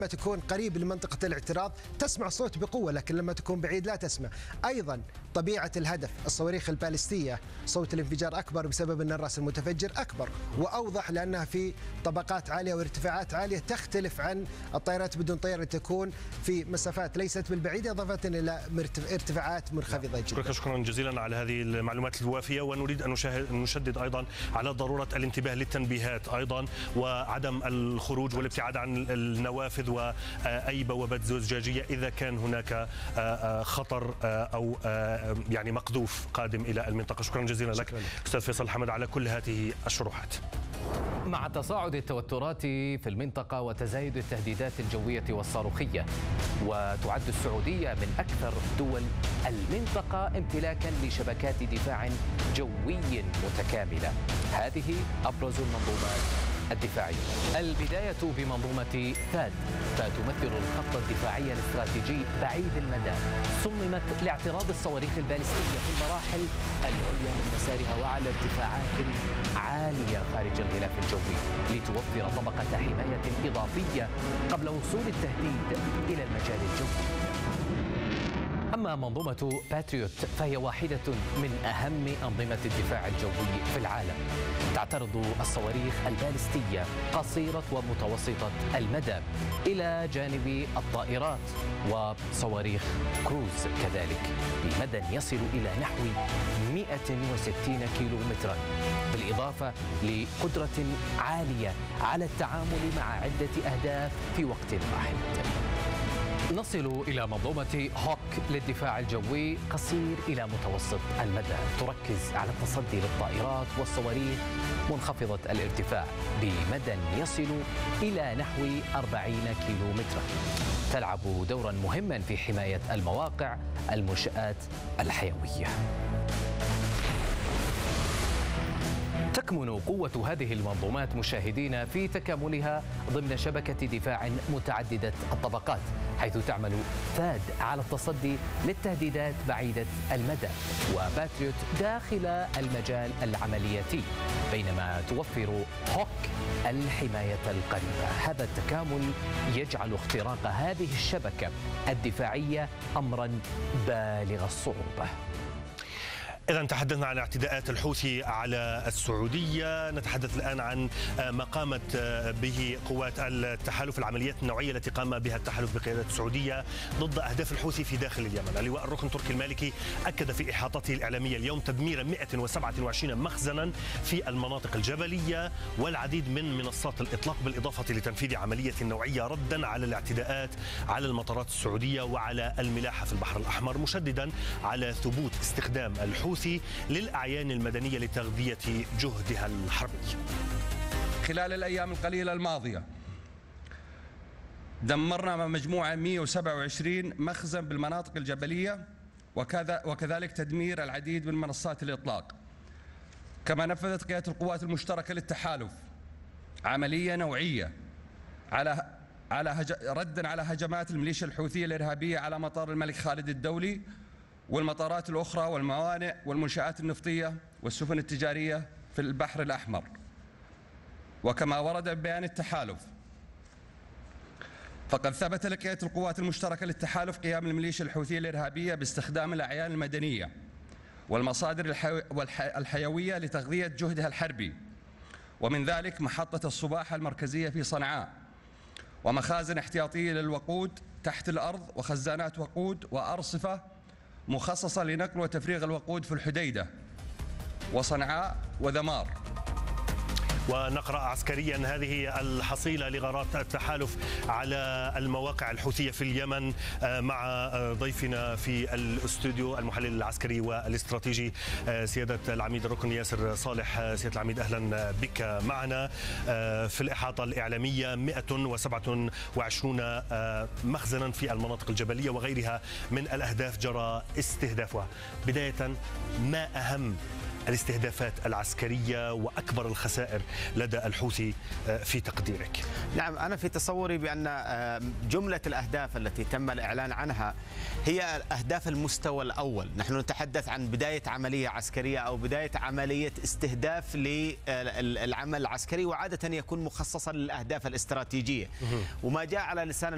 لما تكون قريب لمنطقة الاعتراض تسمع الصوت بقوة، لكن لما تكون بعيد لا تسمع. أيضا طبيعة الهدف، الصواريخ البالستية صوت الانفجار أكبر بسبب أن الرأس المتفجر أكبر وأوضح، لأنها في طبقات عالية وارتفاعات عالية تختلف عن الطائرات بدون طيار اللي تكون في مسافات ليست بالبعيدة، إضافة إلى ارتفاعات منخفضة جدا. شكرا جزيلا على هذه المعلومات الوافية، ونريد أن نشدد أيضا على ضرورة الانتباه للتنبيهات أيضا، وعدم الخروج والابتعاد عن النوافذ وأي بوابات زجاجية إذا كان هناك خطر أو يعني مقذوف قادم إلى المنطقة. شكرا جزيلا لك أستاذ فيصل حمد على كل هذه الشروحات. مع تصاعد التوترات في المنطقة وتزايد التهديدات الجوية والصاروخية، وتعد السعودية من أكثر دول المنطقة امتلاكا لشبكات دفاع جوي متكاملة. هذه أبرز المنظومات الدفاعية. البداية بمنظومة ثاد، فتمثل الخط الدفاعي الاستراتيجي بعيد المدى، صممت لاعتراض الصواريخ البالستية في المراحل العليا من مسارها وعلى ارتفاعات عالية خارج الغلاف الجوي، لتوفر طبقة حماية إضافية قبل وصول التهديد إلى المجال الجوي. أما منظومة باتريوت فهي واحدة من أهم أنظمة الدفاع الجوي في العالم، تعترض الصواريخ البالستية قصيرة ومتوسطة المدى إلى جانب الطائرات وصواريخ كروز كذلك، بمدى يصل إلى نحو 160 كيلومترا، بالإضافة لقدرة عالية على التعامل مع عدة أهداف في وقت واحد. نصل إلى منظومة هوك للدفاع الجوي قصير إلى متوسط المدى، تركز على التصدي للطائرات والصواريخ منخفضة الارتفاع بمدى يصل إلى نحو 40 كيلومترا، تلعب دورا مهما في حماية المواقع، المنشآت الحيوية. تكمن قوة هذه المنظومات مشاهدين في تكاملها ضمن شبكة دفاع متعددة الطبقات، حيث تعمل ثاد على التصدي للتهديدات بعيدة المدى، وباتريوت داخل المجال العملياتي، بينما توفر هوك الحماية القريبة. هذا التكامل يجعل اختراق هذه الشبكة الدفاعية أمرا بالغ الصعوبة. إذا تحدثنا عن اعتداءات الحوثي على السعودية، نتحدث الآن عن ما قامت به قوات التحالف، العمليات النوعية التي قام بها التحالف بقيادة السعودية ضد أهداف الحوثي في داخل اليمن. اللواء الركن تركي المالكي أكد في إحاطته الإعلامية اليوم تدمير 127 مخزنا في المناطق الجبلية والعديد من منصات الإطلاق، بالإضافة لتنفيذ عملية نوعية ردا على الاعتداءات على المطارات السعودية وعلى الملاحة في البحر الأحمر، مشددا على ثبوت استخدام الحوثي للأعيان المدنية لتغذية جهدها الحربي. خلال الأيام القليلة الماضية دمرنا مجموعة 127 مخزن بالمناطق الجبلية، وكذلك تدمير العديد من منصات الإطلاق. كما نفذت قيادة القوات المشتركة للتحالف عملية نوعية ردا على هجمات الميليشيا الحوثية الإرهابية على مطار الملك خالد الدولي والمطارات الأخرى والموانئ والمنشآت النفطية والسفن التجارية في البحر الأحمر. وكما ورد ببيان التحالف، فقد ثبت لقيادة القوات المشتركة للتحالف قيام الميليشيا الحوثية الإرهابية باستخدام الأعيان المدنية والمصادر الحيوية لتغذية جهدها الحربي، ومن ذلك محطة الصباح المركزية في صنعاء، ومخازن احتياطية للوقود تحت الأرض، وخزانات وقود وأرصفة مخصصة لنقل وتفريغ الوقود في الحديدة وصنعاء وذمار. ونقرأ عسكريا هذه الحصيلة لغارات التحالف على المواقع الحوثية في اليمن مع ضيفنا في الاستوديو المحلل العسكري والاستراتيجي سيادة العميد الركن ياسر صالح. سيادة العميد أهلا بك معنا. في الإحاطة الإعلامية 127 مخزنا في المناطق الجبلية وغيرها من الأهداف جرى استهدافها. بداية، ما أهم الاستهدافات العسكرية وأكبر الخسائر لدى الحوثي في تقديرك؟ نعم، أنا في تصوري بأن جملة الأهداف التي تم الإعلان عنها هي أهداف المستوى الأول. نحن نتحدث عن بداية عملية عسكرية أو بداية عملية استهداف للعمل العسكري، وعادة يكون مخصصا للأهداف الاستراتيجية. وما جاء على لسان